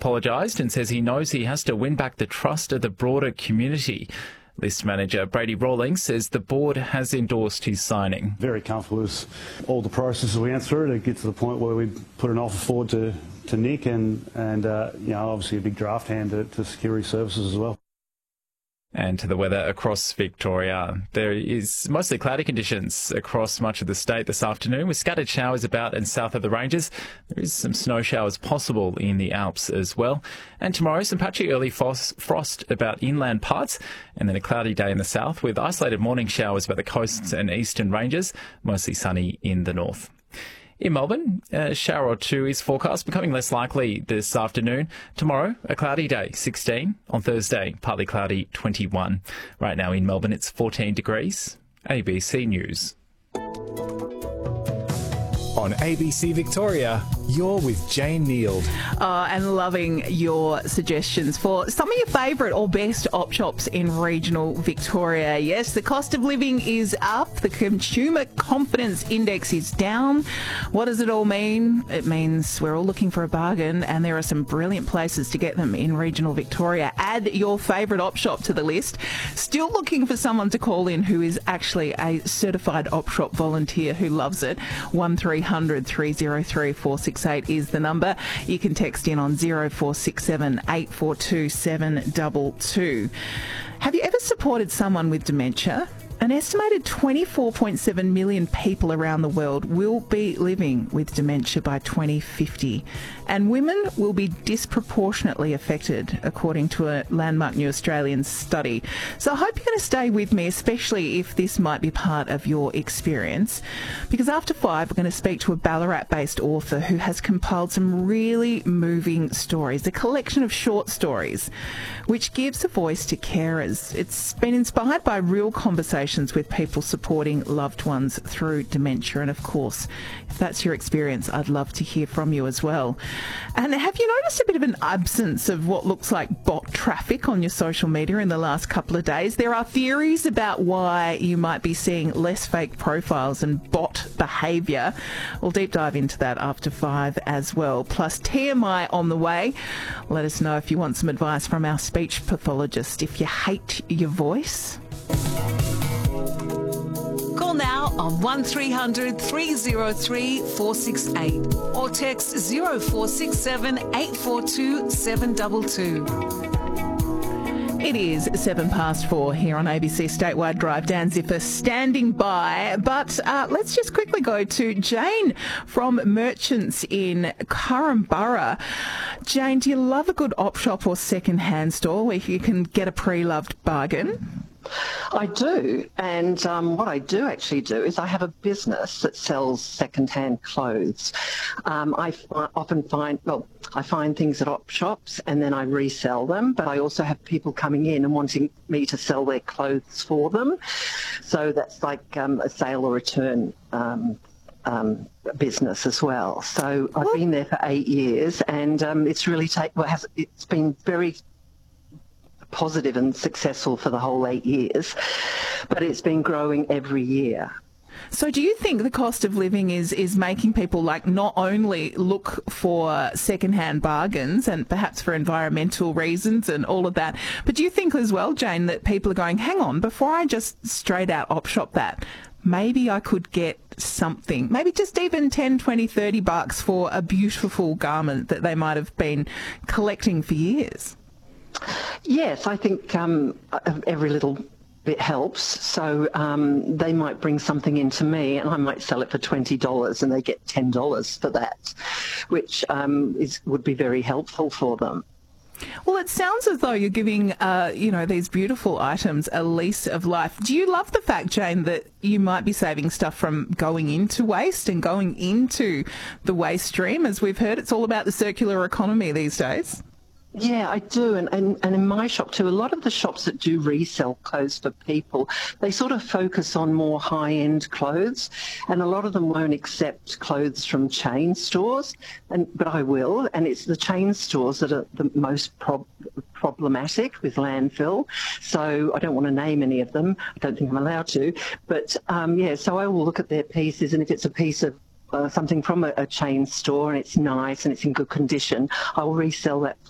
apologised and says he knows he has to win back the trust of the broader community. List manager Brady Rawlings says the board has endorsed his signing. Very comfortable with all the processes we went through to get to the point where we put an offer forward to Nick and obviously a big draft hand to security services as well. And to the weather across Victoria. There is mostly cloudy conditions across much of the state this afternoon with scattered showers about and south of the ranges. There is some snow showers possible in the Alps as well. And tomorrow, some patchy early frost about inland parts and then a cloudy day in the south with isolated morning showers about the coasts and eastern ranges, mostly sunny in the north. In Melbourne, a shower or two is forecast, becoming less likely this afternoon. Tomorrow, a cloudy day, 16. On Thursday, partly cloudy, 21. Right now in Melbourne, it's 14 degrees. ABC News. On ABC Victoria, you're with Jane Neild. And loving your suggestions for some of your favourite or best op shops in regional Victoria. Yes, the cost of living is up. The consumer confidence index is down. What does it all mean? It means we're all looking for a bargain, and there are some brilliant places to get them in regional Victoria. Add your favourite op shop to the list. Still looking for someone to call in who is actually a certified op shop volunteer who loves it. 1300 303 468 is the number. You can text in on 0467 842 722. Have you ever supported someone with dementia? An estimated 24.7 million people around the world will be living with dementia by 2050, and women will be disproportionately affected, according to a landmark New Australian study. So I hope you're going to stay with me, especially if this might be part of your experience, because after 5, we're going to speak to a Ballarat-based author who has compiled some really moving stories, a collection of short stories, which gives a voice to carers. It's been inspired by real conversations with people supporting loved ones through dementia. And of course, if that's your experience, I'd love to hear from you as well. And have you noticed a bit of an absence of what looks like bot traffic on your social media in the last couple of days? There are theories about why you might be seeing less fake profiles and bot behaviour. We'll deep dive into that after 5 as well. Plus TMI on the way. Let us know if you want some advice from our speech pathologist if you hate your voice. Call now on 1300 303 468 or text 0467 842 722. It is 4:07 here on ABC Statewide Drive. Dan Ziffer standing by. But let's just quickly go to Jane from Merchants in Currumborough. Jane, do you love a good op shop or second-hand store where you can get a pre-loved bargain? I do, and what I do actually do is I have a business that sells second-hand clothes. I find things at op shops and then I resell them, but I also have people coming in and wanting me to sell their clothes for them. So that's like a sale or return business as well. So I've been there for 8 years, and it's really it's been very positive and successful for the whole 8 years, but it's been growing every year. So do you think the cost of living is making people not only look for second-hand bargains and perhaps for environmental reasons and all of that, but do you think as well, Jane, that people are going, hang on, before I just straight out op shop that, maybe I could get something, maybe just even 10, 20, 30 bucks for a beautiful garment that they might have been collecting for years? Yes, I think every little bit helps. So they might bring something in to me and I might sell it for $20 and they get $10 for that, which would be very helpful for them. Well, it sounds as though you're giving, these beautiful items a lease of life. Do you love the fact, Jane, that you might be saving stuff from going into waste and going into the waste stream? As we've heard, it's all about the circular economy these days. Yeah, I do. And in my shop too, a lot of the shops that do resell clothes for people, they sort of focus on more high-end clothes, and a lot of them won't accept clothes from chain stores, but I will. And it's the chain stores that are the most problematic with landfill. So I don't want to name any of them. I don't think I'm allowed to. But, so I will look at their pieces, and if it's a piece of something from a chain store and it's nice and it's in good condition, I will resell that